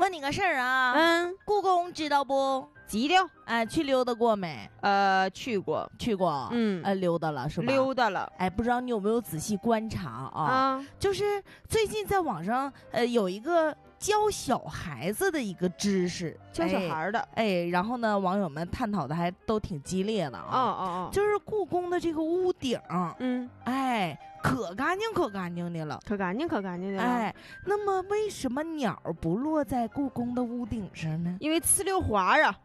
问你个事儿啊，故宫知道不？ 急溜， 去溜达过没？ 去过， 溜达了是吧？ 溜达了。 不知道你有没有仔细观察啊？就是最近在网上有一个教小孩子的一个知识， 教小孩的， 然后呢，网友们探讨的还都挺激烈的啊。就是故宫的这个屋顶，可干净可干净的了， 可干净了。 那么为什么鸟不落在故宫的屋顶上呢？ 因为呲溜滑啊。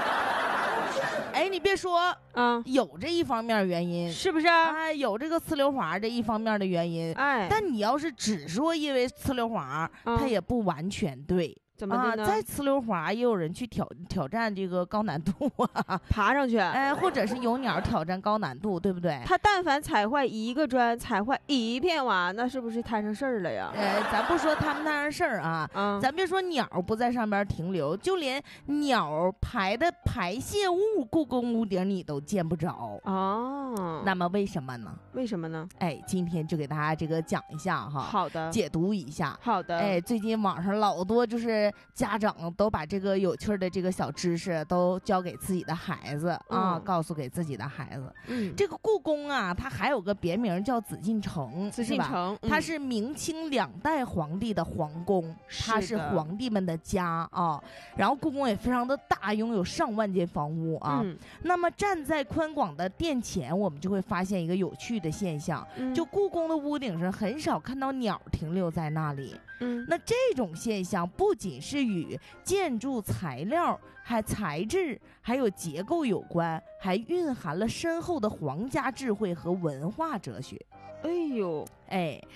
你别说，有这一方面原因， 是不是？ 有这个呲溜滑这一方面的原因，但你要是只说因为呲溜滑，它也不完全对。 怎么的呢？ 在呲溜滑也有人去挑战这个高难度啊， 爬上去， 或者是有鸟挑战高难度，对不对？ 他但凡踩坏一个砖，踩坏一片瓦，那是不是摊上事儿了呀？ 咱不说他们摊上事儿啊，咱别说鸟不在上边停留，就连鸟排的排泄物，故宫屋顶你都见不着哦。那么为什么呢？ 为什么呢？ 今天就给大家这个讲一下哈。 好的， 解读一下。 好的。 最近网上老多就是家长都把这个有趣的这个小知识都教给自己的孩子告诉给自己的孩子。这个故宫啊，它还有个别名叫紫禁城， 紫禁城， 它是明清2代皇帝的皇宫，它是皇帝们的家啊。然后故宫也非常的大，拥有上万间房屋啊。那么站在宽广的殿前，我们就会发现一个有趣的现象，就故宫的屋顶上很少看到鸟停留在那里。那这种现象不仅是与建筑材料、材质还有结构有关，还蕴含了深厚的皇家智慧和文化哲学。